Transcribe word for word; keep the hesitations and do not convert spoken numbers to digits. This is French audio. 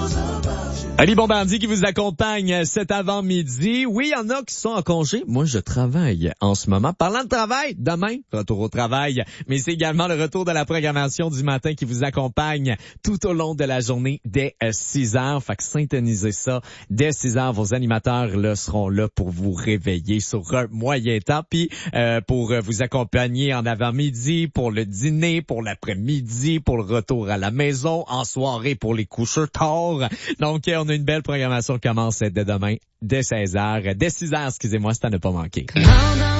Ali Bombardier qui vous accompagne cet avant-midi. Oui, il y en a qui sont en congé. Moi, je travaille en ce moment. Parlant de travail, demain, retour au travail. Mais c'est également le retour de la programmation du matin qui vous accompagne tout au long de la journée dès six heures. Fait que syntonisez ça. Dès six heures, vos animateurs là, seront là pour vous réveiller sur un moyen temps. Puis euh, pour vous accompagner en avant-midi, pour le dîner, pour l'après-midi, pour le retour à la maison, en soirée pour les couchers tard. Donc, on a une belle programmation qui commence dès demain, dès seize heures, dès six heures, excusez-moi, c'est à ne pas manquer.